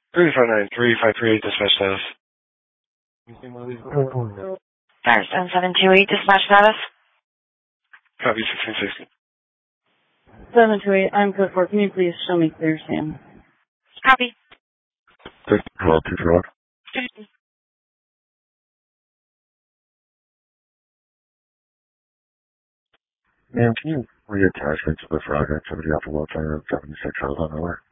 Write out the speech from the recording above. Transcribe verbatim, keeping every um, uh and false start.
three five nine three five three eight dispatch status. Firestone seven two eight dispatch status. Copy sixteen sixty. seven two eight, I'm code four. Can you please show me clear, Sam? Copy. Thank you, Rob. Two Rob. Ma'am, can you reattach me to the fraud activity off of Wilton Road seventy-six House on Miller?